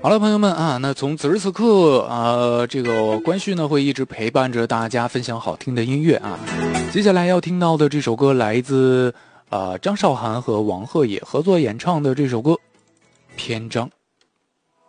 好了，朋友们啊，那从此时此刻这个关旭呢会一直陪伴着大家分享好听的音乐啊。接下来要听到的这首歌来自张韶涵和王鹤野合作演唱的这首歌《篇章》。